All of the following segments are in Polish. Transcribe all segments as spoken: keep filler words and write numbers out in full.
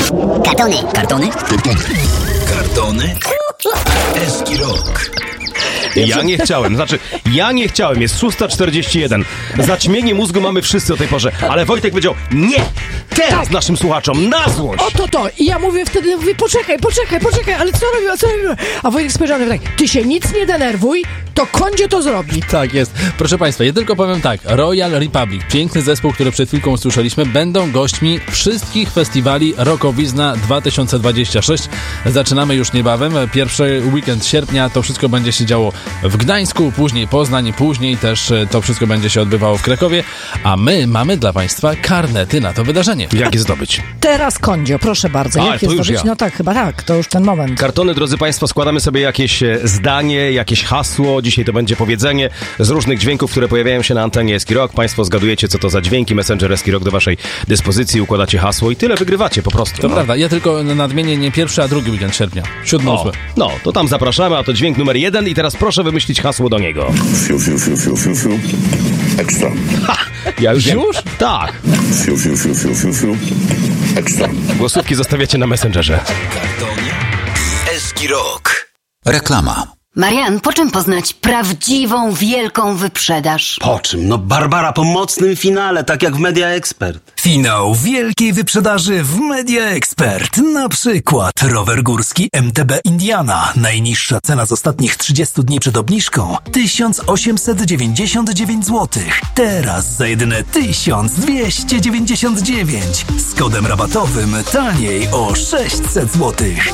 Kartony. Kartony? Kartony. Kartony? Eski Rock. Ja nie chciałem, znaczy ja nie chciałem, jest szósta czterdzieści jeden. Zaćmienie mózgu mamy wszyscy o tej porze, ale Wojtek powiedział nie, teraz tak. Naszym słuchaczom, na złość. Oto to i ja mówię wtedy, mówię poczekaj, poczekaj, poczekaj, ale co robię, co robię? A Wojtek spojrzał tak, ty się nic nie denerwuj, to Kondzie to zrobi. Tak jest. Proszę Państwa, ja tylko powiem tak, Royal Republic, piękny zespół, który przed chwilką usłyszeliśmy, będą gośćmi wszystkich festiwali Rockowizna dwa tysiące dwadzieścia sześć. Zaczynamy już niebawem, pierwszy weekend sierpnia, to wszystko będzie się działo w Gdańsku, później Poznań, później też to wszystko będzie się odbywało w Krakowie, a my mamy dla Państwa karnety na to wydarzenie. Jak je zdobyć? Teraz Kondzio, proszę bardzo. A, Jak je to już zdobyć? ja. No tak, chyba tak, to już ten moment. Kartony, drodzy Państwo, składamy sobie jakieś zdanie, jakieś hasło. Dzisiaj to będzie powiedzenie z różnych dźwięków, które pojawiają się na antenie Eski Rock. Państwo zgadujecie, co to za dźwięki. Messenger Eski Rock do Waszej dyspozycji. Układacie hasło i tyle, wygrywacie po prostu. To no. prawda, ja tylko nadmienię nie pierwszy, a drugi weekend sierpnia. Siódmy, ósmy. No, to tam zapraszamy, a to dźwięk numer jeden i teraz proszę wymyślić hasło do niego. Fiu, fiu, fiu, fiu, fiu, fiu. Ekstra. Ha! Ja już Już? Tak. Fiu, fiu, fiu, fiu, fiu, fiu. Ekstra. Głosówki zostawiacie na Messengerze. Kartony Eski Rock. Reklama. Marian, po czym poznać prawdziwą, wielką wyprzedaż? Po czym? No Barbara po mocnym finale, tak jak w Media Expert. Finał wielkiej wyprzedaży w Media Expert. Na przykład rower górski M T B Indiana. Najniższa cena z ostatnich trzydziestu dni przed obniżką tysiąc osiemset dziewięćdziesiąt dziewięć złotych. Teraz za jedyne tysiąc dwieście dziewięćdziesiąt dziewięć. Z kodem rabatowym taniej o sześćset złotych.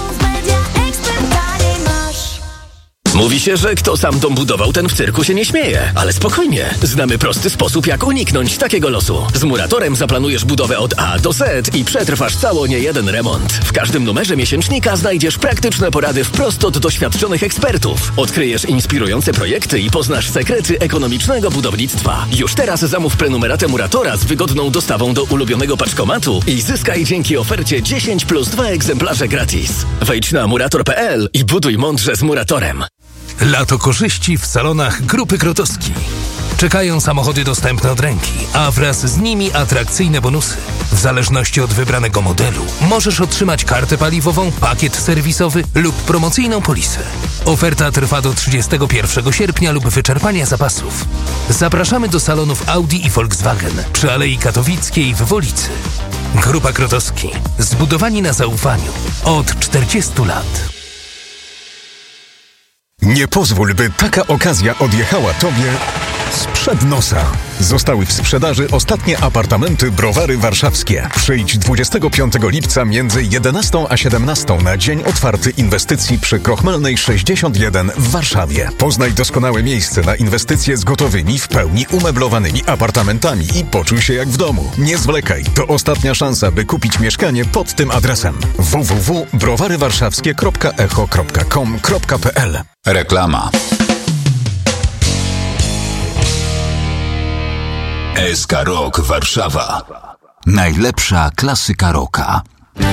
Mówi się, że kto sam dom budował, ten w cyrku się nie śmieje. Ale spokojnie, znamy prosty sposób, jak uniknąć takiego losu. Z Muratorem zaplanujesz budowę od A do Z i przetrwasz cało niejeden remont. W każdym numerze miesięcznika znajdziesz praktyczne porady wprost od doświadczonych ekspertów. Odkryjesz inspirujące projekty i poznasz sekrety ekonomicznego budownictwa. Już teraz zamów prenumeratę Muratora z wygodną dostawą do ulubionego paczkomatu i zyskaj dzięki ofercie dziesięć plus dwa egzemplarze gratis. Wejdź na murator kropka p l i buduj mądrze z Muratorem. Lato korzyści w salonach Grupy Krotowski. Czekają samochody dostępne od ręki, a wraz z nimi atrakcyjne bonusy. W zależności od wybranego modelu możesz otrzymać kartę paliwową, pakiet serwisowy lub promocyjną polisę. Oferta trwa do trzydziestego pierwszego sierpnia lub wyczerpania zapasów. Zapraszamy do salonów Audi i Volkswagen przy Alei Katowickiej w Wolicy. Grupa Krotowski. Zbudowani na zaufaniu od czterdziestu lat. Nie pozwól, by taka okazja odjechała Tobie sprzed nosa. Zostały w sprzedaży ostatnie apartamenty Browary Warszawskie. Przyjdź dwudziestego piątego lipca między jedenastą a siedemnastą na dzień otwarty inwestycji przy Krochmalnej sześćdziesiąt jeden w Warszawie. Poznaj doskonałe miejsce na inwestycje z gotowymi, w pełni umeblowanymi apartamentami i poczuj się jak w domu. Nie zwlekaj, to ostatnia szansa, by kupić mieszkanie pod tym adresem w w w kropka browary warszawskie kropka echo kropka com kropka p l. Reklama. S K Rock Warszawa. Najlepsza klasyka rocka.